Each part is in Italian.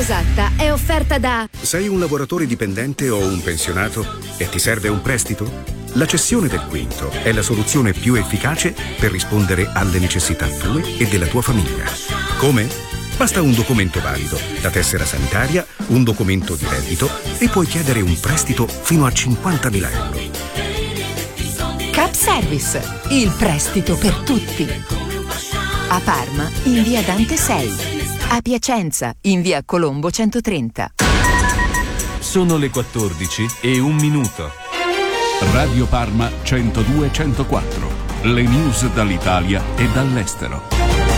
esatta è offerta da... Sei un lavoratore dipendente o un pensionato e ti serve un prestito? La cessione del quinto è la soluzione più efficace per rispondere alle necessità tue e della tua famiglia. Come? Basta un documento valido, la tessera sanitaria, un documento di reddito e puoi chiedere un prestito fino a 50.000 euro. Cap Service, il prestito per tutti. A Parma, in via Dante 6. A Piacenza, in via Colombo 130. Sono le 14:01. Radio Parma 102-104. Le news dall'Italia e dall'estero.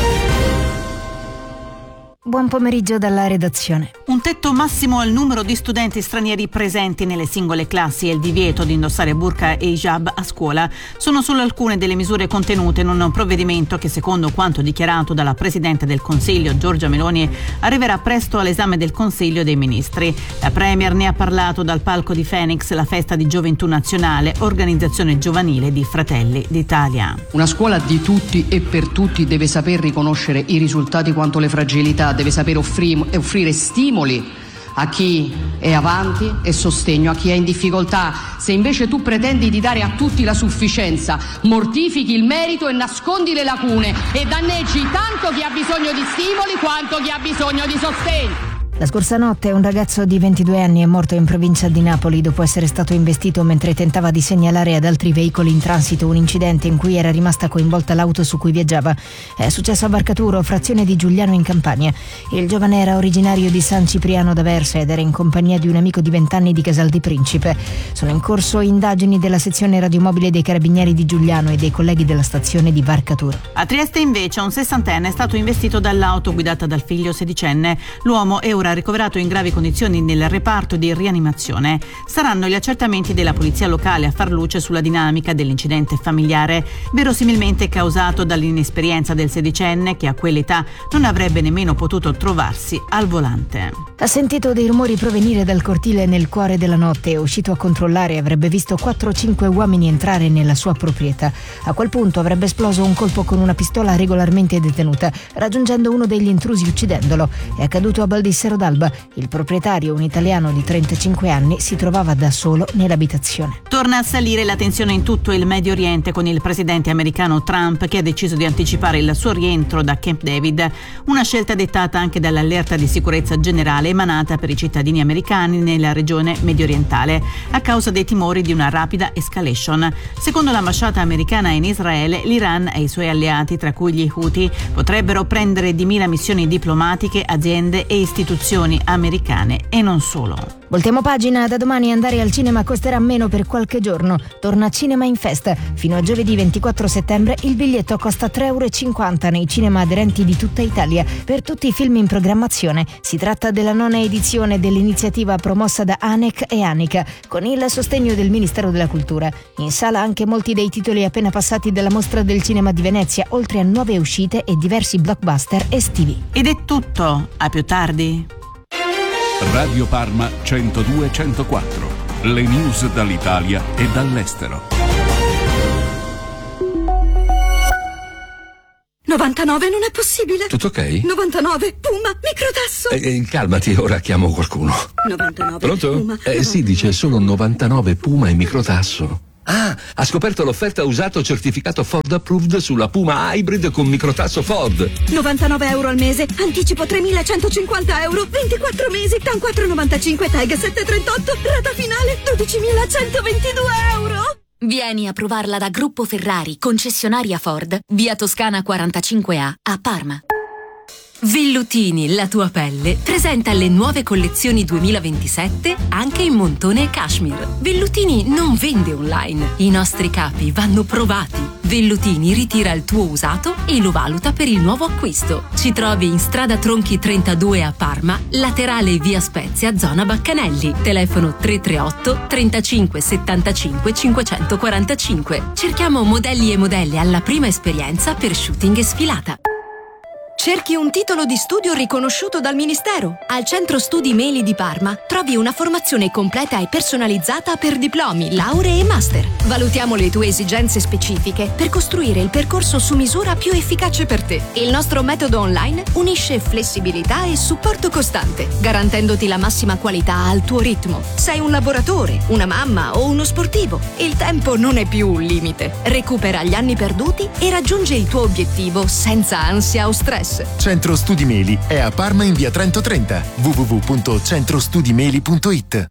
Buon pomeriggio dalla redazione. Un tetto massimo al numero di studenti stranieri presenti nelle singole classi e il divieto di indossare burqa e hijab a scuola sono solo alcune delle misure contenute in un provvedimento che, secondo quanto dichiarato dalla Presidente del Consiglio Giorgia Meloni, arriverà presto all'esame del Consiglio dei Ministri. La Premier ne ha parlato dal palco di Phoenix, la festa di Gioventù Nazionale, organizzazione giovanile di Fratelli d'Italia. Una scuola di tutti e per tutti deve saper riconoscere i risultati quanto le fragilità, deve saper offrire stimoli a chi è avanti e sostegno a chi è in difficoltà. Se invece tu pretendi di dare a tutti la sufficienza, mortifichi il merito e nascondi le lacune e danneggi tanto chi ha bisogno di stimoli quanto chi ha bisogno di sostegno. La scorsa notte un ragazzo di 22 anni è morto in provincia di Napoli dopo essere stato investito mentre tentava di segnalare ad altri veicoli in transito un incidente in cui era rimasta coinvolta l'auto su cui viaggiava. È successo a Barcaturo, frazione di Giugliano in Campania. Il giovane era originario di San Cipriano d'Aversa ed era in compagnia di un amico di 20 anni di Casal di Principe. Sono in corso indagini della sezione radiomobile dei Carabinieri di Giugliano e dei colleghi della stazione di Barcaturo. A Trieste invece un 60enne è stato investito dall'auto guidata dal figlio sedicenne. L'uomo è ora ricoverato in gravi condizioni nel reparto di rianimazione. Saranno gli accertamenti della polizia locale a far luce sulla dinamica dell'incidente familiare, verosimilmente causato dall'inesperienza del sedicenne che a quell'età non avrebbe nemmeno potuto trovarsi al volante. Ha sentito dei rumori provenire dal cortile nel cuore della notte, è uscito a controllare e avrebbe visto 4 o 5 uomini entrare nella sua proprietà. A quel punto avrebbe esploso un colpo con una pistola regolarmente detenuta, raggiungendo uno degli intrusi uccidendolo. È accaduto a Baldissero d'Alba. Il proprietario, un italiano di 35 anni, si trovava da solo nell'abitazione. Torna a salire la tensione in tutto il Medio Oriente con il presidente americano Trump che ha deciso di anticipare il suo rientro da Camp David, una scelta dettata anche dall'allerta di sicurezza generale emanata per i cittadini americani nella regione mediorientale a causa dei timori di una rapida escalation. Secondo l'ambasciata americana in Israele, l'Iran e i suoi alleati, tra cui gli Houthi, potrebbero prendere di mira missioni diplomatiche, aziende e istituzioni americane e non solo. Voltiamo pagina, da domani andare al cinema costerà meno per qualche giorno. Torna Cinema in Festa. Fino a giovedì 24 settembre il biglietto costa 3,50 € nei cinema aderenti di tutta Italia per tutti i film in programmazione. Si tratta della 9ª edizione dell'iniziativa promossa da ANEC e ANICA con il sostegno del Ministero della Cultura. In sala anche molti dei titoli appena passati dalla Mostra del Cinema di Venezia, oltre a nuove uscite e diversi blockbuster estivi. Ed è tutto, a più tardi. Radio Parma 102-104. Le news dall'Italia e dall'estero. 99 non è possibile. Tutto ok? 99 Puma microtasso. Calmati, ora chiamo qualcuno. 99 Pronto? Puma. Sì, dice solo 99 Puma e microtasso. Ah, ha scoperto l'offerta usato certificato Ford Approved sulla Puma Hybrid con microtasso Ford. 99 € al mese, anticipo 3.150 €, 24 mesi, TAN 4,95, TAG 7,38, rata finale 12.122 €. Vieni a provarla da Gruppo Ferrari, concessionaria Ford, via Toscana 45A, a Parma. Vellutini, la tua pelle, presenta le nuove collezioni 2027 anche in montone e cashmere. Vellutini non vende online, i nostri capi vanno provati. Vellutini ritira il tuo usato e lo valuta per il nuovo acquisto. Ci trovi in strada Tronchi 32 a Parma, laterale via Spezia, zona Baccanelli. Telefono 338 35 75 545. Cerchiamo modelli e modelle alla prima esperienza per shooting e sfilata. Cerchi un titolo di studio riconosciuto dal Ministero? Al Centro Studi Meli di Parma trovi una formazione completa e personalizzata per diplomi, lauree e master. Valutiamo le tue esigenze specifiche per costruire il percorso su misura più efficace per te. Il nostro metodo online unisce flessibilità e supporto costante, garantendoti la massima qualità al tuo ritmo. Sei un lavoratore, una mamma o uno sportivo. Il tempo non è più un limite. Recupera gli anni perduti e raggiunge il tuo obiettivo senza ansia o stress. Centro Studi Meli è a Parma in via Trento 30. www.centrostudimeli.it.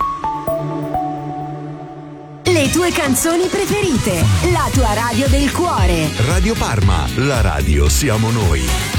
Le tue canzoni preferite, la tua radio del cuore. Radio Parma, la radio siamo noi.